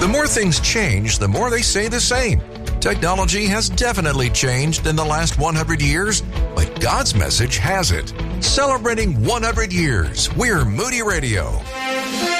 The more things change, the more they stay the same. Technology has definitely changed in the last 100 years, but God's message hasn't. Celebrating 100 years, we're Moody Radio.